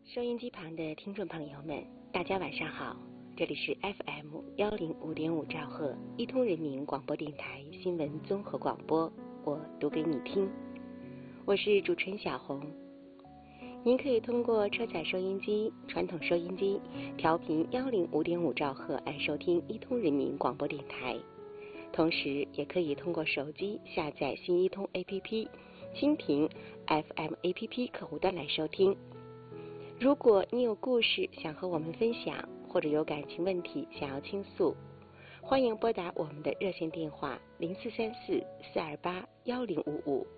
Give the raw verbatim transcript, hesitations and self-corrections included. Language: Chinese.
收音机旁的听众朋友们，大家晚上好，这里是 F M 一零五点五兆赫一通人民广播电台新闻综合广播，我读给你听，我是主持人小红。您可以通过车载收音机、传统收音机调频一零五点五兆赫来收听一通人民广播电台，同时也可以通过手机下载新一通 A P P、蜻蜓 F M A P P 客户端来收听。如果你有故事想和我们分享，或者有感情问题想要倾诉，欢迎拨打我们的热线电话零四三四四二八幺零五五